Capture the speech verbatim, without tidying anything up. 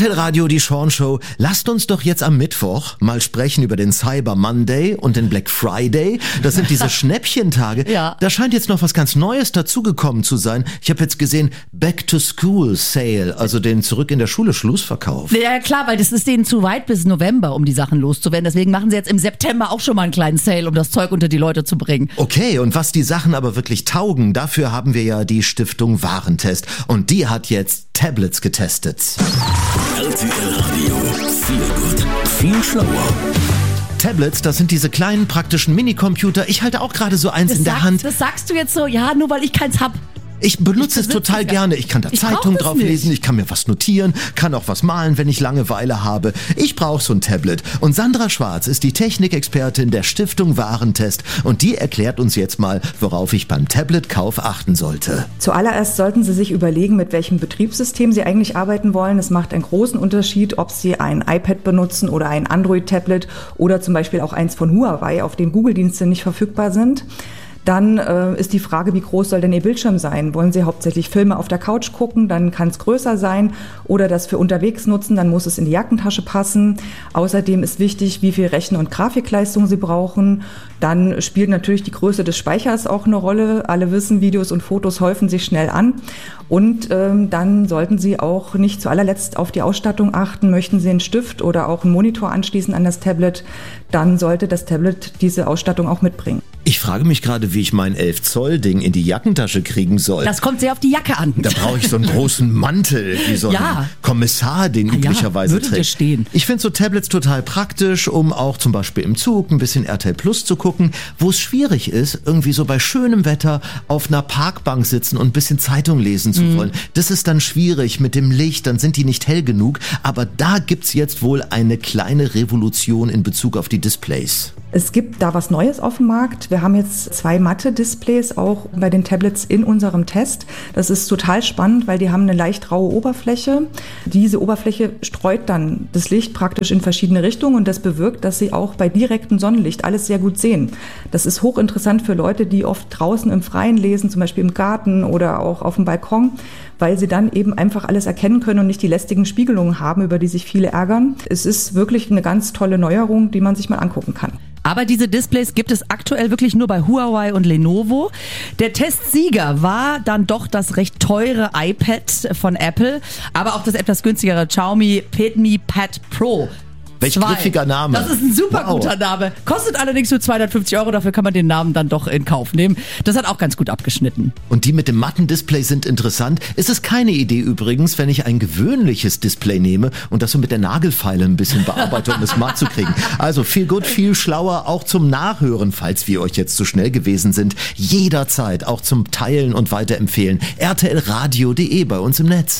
R T L Radio, die Sean Show. Lasst uns doch jetzt am Mittwoch mal sprechen über den Cyber Monday und den Black Friday. Das sind diese Schnäppchentage. Ja. Da scheint jetzt noch was ganz Neues dazugekommen zu sein. Ich habe jetzt gesehen, Back to School Sale, also den Zurück in der Schule Schlussverkauf. Ja klar, weil das ist denen zu weit bis November, um die Sachen loszuwerden. Deswegen machen sie jetzt im September auch schon mal einen kleinen Sale, um das Zeug unter die Leute zu bringen. Okay, und was die Sachen aber wirklich taugen, dafür haben wir ja die Stiftung Warentest. Und die hat jetzt Tablets getestet. R T L Radio, viel gut, viel schlauer. Tablets, das sind diese kleinen praktischen Minicomputer. Ich halte auch gerade so eins Das in der sagst, Hand. das sagst du jetzt so, ja, nur weil ich keins hab. Ich benutze Ich es total besitze es ja. gerne. Ich kann da Ich brauch Zeitung das drauf nicht. lesen, ich kann mir was notieren, kann auch was malen, wenn ich Langeweile habe. Ich brauche so ein Tablet. Und Sandra Schwarz ist die Technikexpertin der Stiftung Warentest und die erklärt uns jetzt mal, worauf ich beim Tabletkauf achten sollte. Zuallererst sollten Sie sich überlegen, mit welchem Betriebssystem Sie eigentlich arbeiten wollen. Es macht einen großen Unterschied, ob Sie ein iPad benutzen oder ein Android-Tablet oder zum Beispiel auch eins von Huawei, auf dem Google-Dienste nicht verfügbar sind. Dann äh, ist die Frage, wie groß soll denn Ihr Bildschirm sein? Wollen Sie hauptsächlich Filme auf der Couch gucken, dann kann es größer sein, oder das für unterwegs nutzen, dann muss es in die Jackentasche passen. Außerdem ist wichtig, wie viel Rechen- und Grafikleistung Sie brauchen. Dann spielt natürlich die Größe des Speichers auch eine Rolle. Alle wissen, Videos und Fotos häufen sich schnell an. Und ähm, dann sollten Sie auch nicht zu allerletzt auf die Ausstattung achten. Möchten Sie einen Stift oder auch einen Monitor anschließen an das Tablet, dann sollte das Tablet diese Ausstattung auch mitbringen. Ich frage mich gerade, wie ich mein elf Zoll Ding in die Jackentasche kriegen soll. Das kommt sehr auf die Jacke an. Da brauche ich so einen großen Mantel, wie so ein Ja. Kommissar den Ah ja, üblicherweise würde dir trägt. stehen. Ich finde so Tablets total praktisch, um auch zum Beispiel im Zug ein bisschen R T L Plus zu gucken. Wo es schwierig ist, irgendwie so bei schönem Wetter auf einer Parkbank sitzen und ein bisschen Zeitung lesen zu Mhm. wollen. Das ist dann schwierig mit dem Licht, dann sind die nicht hell genug. Aber da gibt's jetzt wohl eine kleine Revolution in Bezug auf die Displays. Es gibt da was Neues auf dem Markt. Wir haben jetzt zwei Matte-Displays auch bei den Tablets in unserem Test. Das ist total spannend, weil die haben eine leicht raue Oberfläche. Diese Oberfläche streut dann das Licht praktisch in verschiedene Richtungen und das bewirkt, dass Sie auch bei direktem Sonnenlicht alles sehr gut sehen. Das ist hochinteressant für Leute, die oft draußen im Freien lesen, zum Beispiel im Garten oder auch auf dem Balkon, weil sie dann eben einfach alles erkennen können und nicht die lästigen Spiegelungen haben, über die sich viele ärgern. Es ist wirklich eine ganz tolle Neuerung, die man sich mal angucken kann. Aber diese Displays gibt es aktuell wirklich nur bei Huawei und Lenovo. Der Testsieger war dann doch das recht teure iPad von Apple, aber auch das etwas günstigere Xiaomi Redmi Pad Pro. Welch Zwei. griffiger Name. Das ist ein super Wow. guter Name. Kostet allerdings nur zweihundertfünfzig Euro, dafür kann man den Namen dann doch in Kauf nehmen. Das hat auch ganz gut abgeschnitten. Und die mit dem matten Display sind interessant. Es ist keine Idee übrigens, wenn ich ein gewöhnliches Display nehme und das so mit der Nagelfeile ein bisschen bearbeite, um es matt zu kriegen. Also viel gut, viel schlauer, auch zum Nachhören, falls wir euch jetzt zu schnell gewesen sind. Jederzeit auch zum Teilen und Weiterempfehlen. R T L radio punkt de bei uns im Netz.